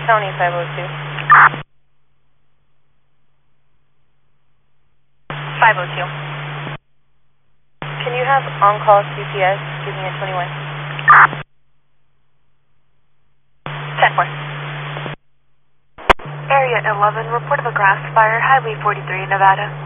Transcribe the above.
County 502. 502. Can you have on-call CPS give me a 21? 10-4. Area 11, report of a grass fire, Highway 43, Nevada.